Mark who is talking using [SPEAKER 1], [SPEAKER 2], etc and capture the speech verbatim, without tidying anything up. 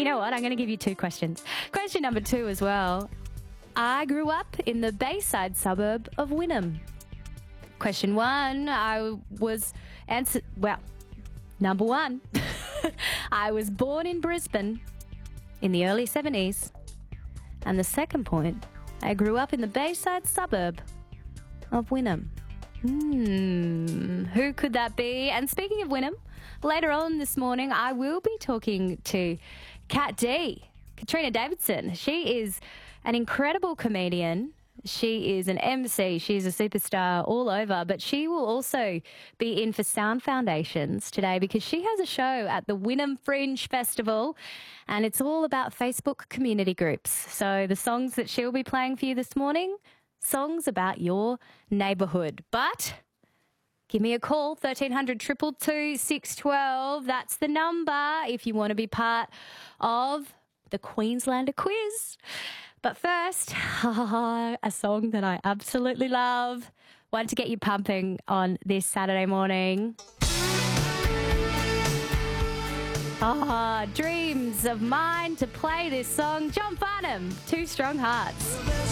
[SPEAKER 1] You know what? I'm going to give you two questions. Question number two as well. I grew up in the Bayside suburb of Wynnum. Question one, I was answer. Well, number one, I was born in Brisbane in the early seventies. And the second point, I grew up in the Bayside suburb of Wynnum. Hmm, who could that be? And speaking of Wynnum, later on this morning, I will be talking to Kat D, Katrina Davidson. She is an incredible comedian. She is an M C. She's a superstar all over, but she will also be in for Sound Foundations today because she has a show at the Wynnum Fringe Festival, and it's all about Facebook community groups. So the songs that she'll be playing for you this morning, songs about your neighbourhood. But give me a call, thirteen hundred, two two two, six one two. That's the number if you want to be part of the Queenslander quiz. But first, a song that I absolutely love. One to get you pumping on this Saturday morning. Ah, dreams of mine to play this song. John Farnham, Two Strong Hearts.